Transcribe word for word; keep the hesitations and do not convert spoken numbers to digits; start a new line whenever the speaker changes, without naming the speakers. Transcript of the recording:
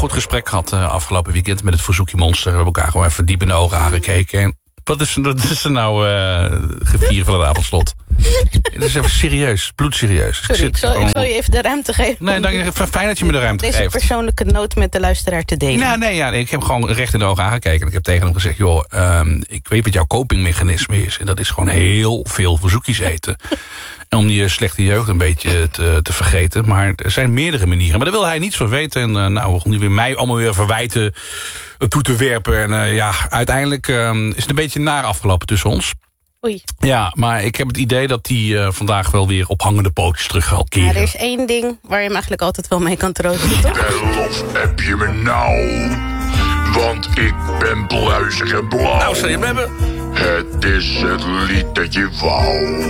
goed gesprek gehad uh, afgelopen weekend met het Verzoekie Monster. We hebben elkaar gewoon even diep in de ogen aangekeken. En wat is, wat is er nou uh, gevierd van het avondslot? Het is even serieus, bloedserieus.
Sorry, ik, zit ik, zal, gewoon... ik zal je even de ruimte geven.
Nee, dank je, fijn dat je me de ruimte
deze
geeft.
Deze persoonlijke noot met de luisteraar te delen.
Ja, nee, ja, ik heb gewoon recht in de ogen aangekeken. Ik heb tegen hem gezegd, joh, um, ik weet wat jouw copingmechanisme is. En dat is gewoon heel veel verzoekjes eten. En om die slechte jeugd een beetje te, te vergeten. Maar er zijn meerdere manieren. Maar daar wil hij niets van weten. En uh, nou, om nu weer mij allemaal weer verwijten uh, toe te werpen. En uh, ja, uiteindelijk uh, is het een beetje naar afgelopen tussen ons.
Oei.
Ja, maar ik heb het idee dat hij uh, vandaag wel weer op hangende pootjes terug gaat keren.
Ja, er is één ding waar je hem eigenlijk altijd wel mee kan troosten, toch?
Bel of heb je me nou? Want ik ben pluizig en blauw.
Nou, zal je hem hebben?
Het is het lied dat je wou.